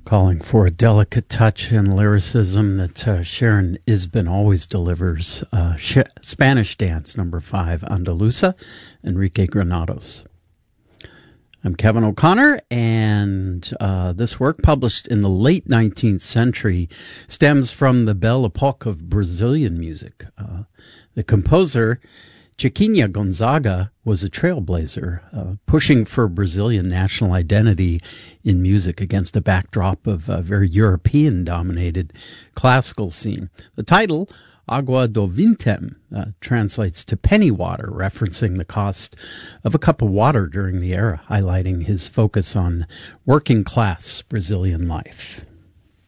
calling for a delicate touch and lyricism that Sharon Isbin always delivers. Spanish Dance, number 5, Andaluza, Enrique Granados. I'm Kevin O'Connor, and this work, published in the late 19th century, stems from the Belle Epoque of Brazilian music. The composer, Chiquinha Gonzaga, was a trailblazer, pushing for Brazilian national identity in music against a backdrop of a very European-dominated classical scene. The title, Agua do Vintém, translates to penny water, referencing the cost of a cup of water during the era, highlighting his focus on working-class Brazilian life.